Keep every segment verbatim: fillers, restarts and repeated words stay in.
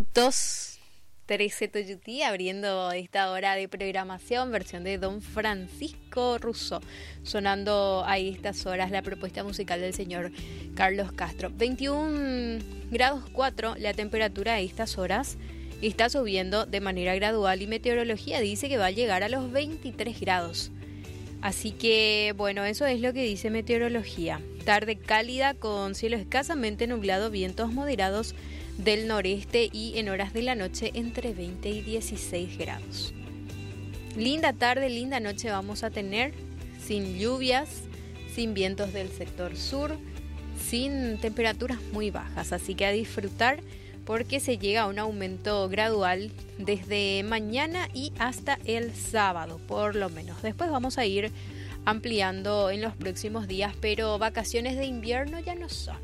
minutos. trece Toyutí abriendo esta hora de programación, versión de Don Francisco Russo, sonando a estas horas la propuesta musical del señor Carlos Castro. veintiún grados cuatro la temperatura a estas horas, está subiendo de manera gradual y meteorología dice que va a llegar a los veintitrés grados. Así que, bueno, eso es lo que dice meteorología. Tarde cálida con cielo escasamente nublado, vientos moderados del noreste y en horas de la noche entre veinte y dieciséis grados. Linda tarde, linda noche vamos a tener, sin lluvias, sin vientos del sector sur, sin temperaturas muy bajas. Así que a disfrutar porque se llega a un aumento gradual desde mañana y hasta el sábado, por lo menos. Después vamos a ir ampliando en los próximos días, pero vacaciones de invierno ya no son.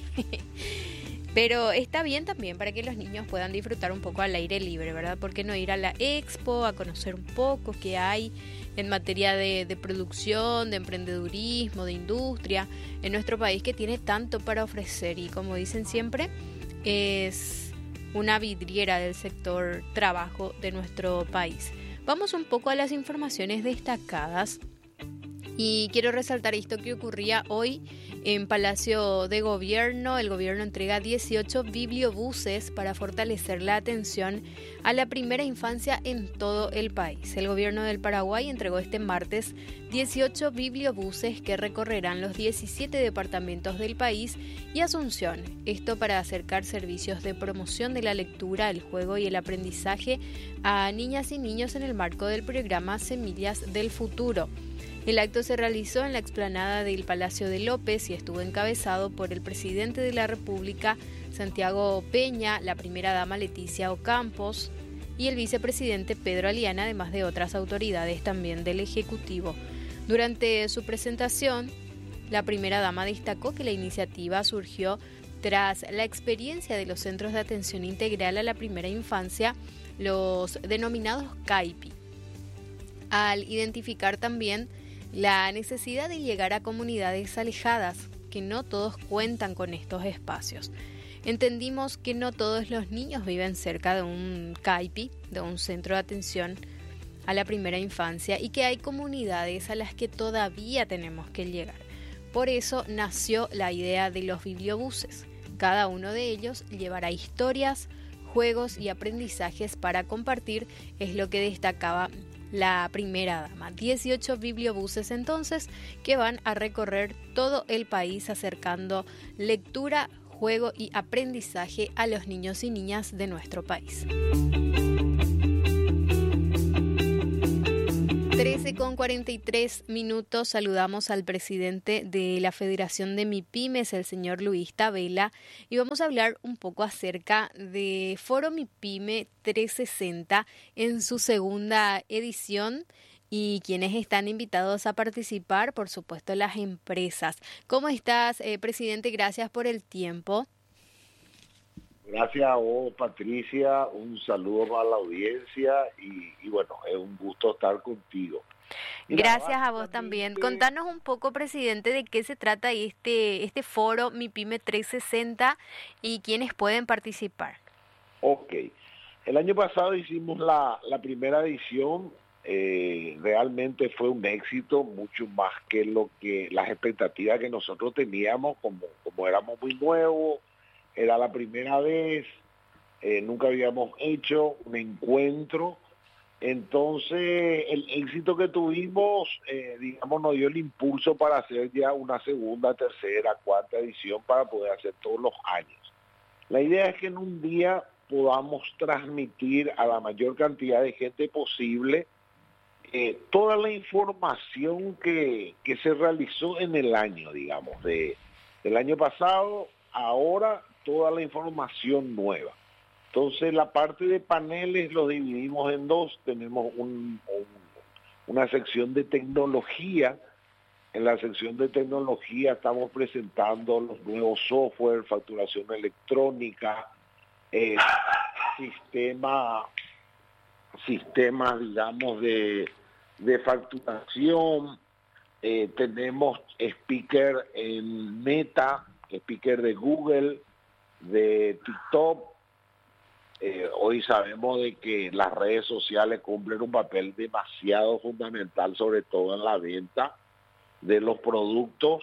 Pero está bien también para que los niños puedan disfrutar un poco al aire libre, ¿verdad? ¿Por qué no ir a la expo, a conocer un poco qué hay en materia de, de producción, de emprendedurismo, de industria en nuestro país que tiene tanto para ofrecer? Y como dicen siempre, es una vidriera del sector trabajo de nuestro país. Vamos un poco a las informaciones destacadas. Y quiero resaltar esto que ocurría hoy en Palacio de Gobierno. El gobierno entrega dieciocho bibliobuses para fortalecer la atención a la primera infancia en todo el país. El gobierno del Paraguay entregó este martes dieciocho bibliobuses que recorrerán los diecisiete departamentos del país y Asunción. Esto para acercar servicios de promoción de la lectura, el juego y el aprendizaje a niñas y niños en el marco del programa Semillas del Futuro. El acto se realizó en la explanada del Palacio de López y estuvo encabezado por el presidente de la República, Santiago Peña, la primera dama Leticia Ocampos y el vicepresidente Pedro Aliana, además de otras autoridades también del Ejecutivo. Durante su presentación, la primera dama destacó que la iniciativa surgió tras la experiencia de los centros de atención integral a la primera infancia, los denominados CAIPI, al identificar también la necesidad de llegar a comunidades alejadas, que no todos cuentan con estos espacios. Entendimos que no todos los niños viven cerca de un CAIPI, de un centro de atención a la primera infancia, y que hay comunidades a las que todavía tenemos que llegar. Por eso nació la idea de los bibliobuses. Cada uno de ellos llevará historias, juegos y aprendizajes para compartir, es lo que destacaba la primera dama. dieciocho bibliobuses entonces que van a recorrer todo el país acercando lectura, juego y aprendizaje a los niños y niñas de nuestro país. trece con cuarenta y tres minutos, saludamos al presidente de la Federación de MIPYMES, el señor Luis Tabela, y vamos a hablar un poco acerca de Foro MIPYME trescientos sesenta en su segunda edición y quienes están invitados a participar, por supuesto, las empresas. ¿Cómo estás, eh, presidente? Gracias por el tiempo. Gracias a vos, Patricia, un saludo para la audiencia y, y bueno, es un gusto estar contigo. Mira, gracias a vos también. Contanos un poco, presidente, de qué se trata este, este foro MIPYME trescientos sesenta y quiénes pueden participar. Ok, el año pasado hicimos la, la primera edición, eh, realmente fue un éxito, mucho más que lo que las expectativas que nosotros teníamos, como, como éramos muy nuevos. Era la primera vez, eh, nunca habíamos hecho un encuentro, entonces el éxito que tuvimos, eh, digamos, nos dio el impulso para hacer ya una segunda, tercera, cuarta edición para poder hacer todos los años. La idea es que en un día podamos transmitir a la mayor cantidad de gente posible eh, toda la información que, que se realizó en el año, digamos, de, del año pasado, ahora toda la información nueva. Entonces la parte de paneles lo dividimos en dos. Tenemos un, un, una sección de tecnología. En la sección de tecnología estamos presentando los nuevos software, facturación electrónica, eh, sistema, sistemas, digamos, de, de facturación. Eh, tenemos speaker en Meta, speaker de Google, de TikTok, Eh, hoy sabemos de que las redes sociales cumplen un papel demasiado fundamental, sobre todo en la venta de los productos.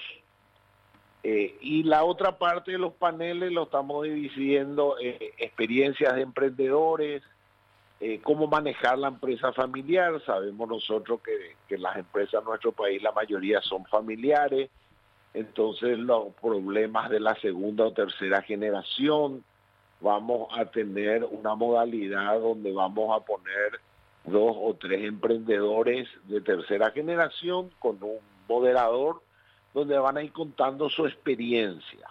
Eh, y la otra parte de los paneles lo estamos dividiendo en eh, experiencias de emprendedores, eh, cómo manejar la empresa familiar. Sabemos nosotros que, que las empresas en nuestro país, la mayoría son familiares, entonces los problemas de la segunda o tercera generación. Vamos a tener una modalidad donde vamos a poner dos o tres emprendedores de tercera generación con un moderador donde van a ir contando su experiencia.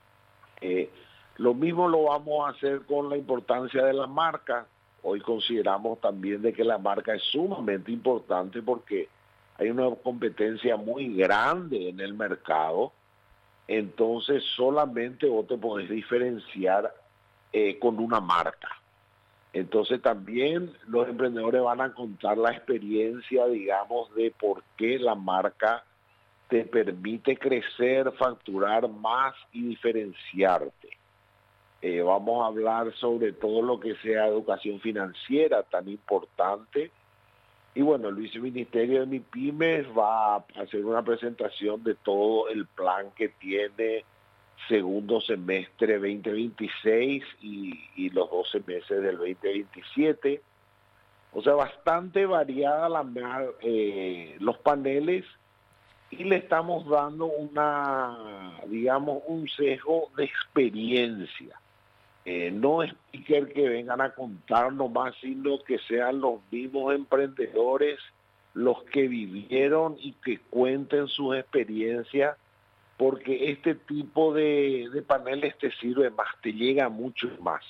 Eh, lo mismo lo vamos a hacer con la importancia de la marca. Hoy consideramos también de que la marca es sumamente importante porque hay una competencia muy grande en el mercado, entonces solamente vos te podés diferenciar eh, con una marca. Entonces también los emprendedores van a contar la experiencia, digamos, de por qué la marca te permite crecer, facturar más y diferenciarte. Eh, vamos a hablar sobre todo lo que sea educación financiera, tan importante. Y bueno, el viceministerio de MIPYMES va a hacer una presentación de todo el plan que tiene segundo semestre veinte veintiséis y, y los doce meses del veinte veintisiete. O sea, bastante variada la, eh, los paneles, y le estamos dando una, digamos, un sesgo de experiencia. Eh, no speaker que vengan a contar nomás, sino que sean los mismos emprendedores los que vivieron y que cuenten sus experiencias, porque este tipo de, de paneles te sirve más, te llega mucho más.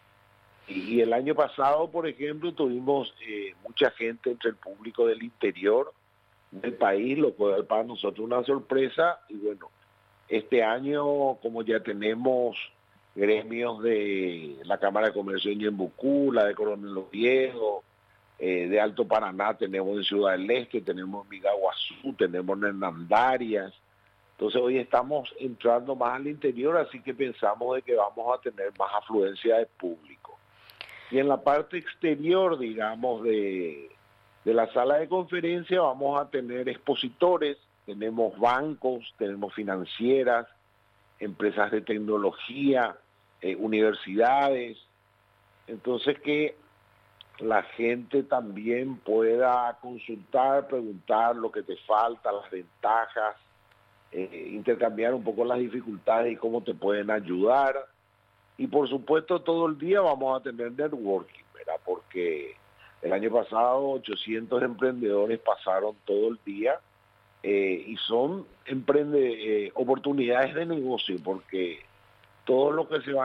Y, y el año pasado, por ejemplo, tuvimos eh, mucha gente entre el público del interior del país, lo cual para nosotros una sorpresa. Y bueno, este año, como ya tenemos gremios de la Cámara de Comercio de Ñembucú, la de Coronel Oviedo, eh, de Alto Paraná tenemos en Ciudad del Este, tenemos en Vigaguazú, tenemos en Hernandarias. Entonces hoy estamos entrando más al interior, así que pensamos de que vamos a tener más afluencia de público. Y en la parte exterior, digamos, de, de la sala de conferencia vamos a tener expositores, tenemos bancos, tenemos financieras, empresas de tecnología, eh, universidades. Entonces que la gente también pueda consultar, preguntar lo que te falta, las ventajas, eh, intercambiar un poco las dificultades y cómo te pueden ayudar. Y por supuesto todo el día vamos a tener networking, ¿verdad? Porque el año pasado ochocientos emprendedores pasaron todo el día eh, y son emprende, eh, oportunidades de negocio, porque todo lo que se va